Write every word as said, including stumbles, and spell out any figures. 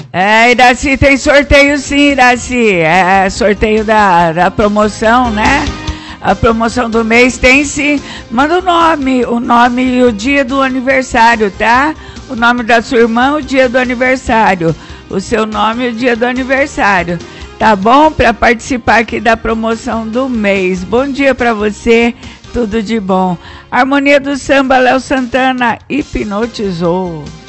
É, Iraci, tem sorteio sim, Iraci. É sorteio da, da promoção, né? A promoção do mês tem sim. Manda o nome, o nome e o dia do aniversário, tá? O nome da sua irmã, o dia do aniversário. O seu nome e o dia do aniversário. Tá bom? Para participar aqui da promoção do mês. Bom dia para você, tudo de bom. Harmonia do Samba, Léo Santana, hipnotizou.